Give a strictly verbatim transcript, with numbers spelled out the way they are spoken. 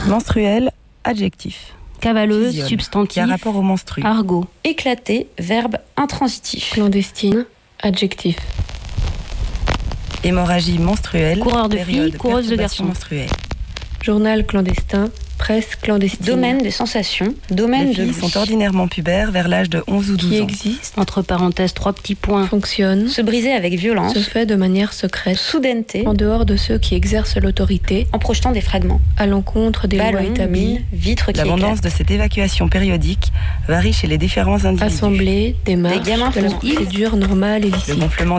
Menstruel, adjectif. Cavaleuse, Physiole, substantif. qui a rapport au menstru. Argot. Éclaté, verbe intransitif. Clandestine, adjectif. Hémorragie menstruelle. Coureur de période filles, coureuse de perturbation garçons. menstruelle. Journal clandestin, presse clandestine. Domaine des sensations, domaine Les de filles sont ordinairement pubères vers l'âge de onze ou douze Qui ans. existe, Entre parenthèses, trois petits points. fonctionne, se briser avec violence, se fait de manière secrète, soudaineté, en dehors de ceux qui exercent l'autorité, en projetant des fragments. à l'encontre des lois Ballons, établies, mines, vitres qui L'abondance éclatent. de cette évacuation périodique varie chez les différents individus. assemblées, démarches, gamins de la font procédure normale et Le licite. gonflement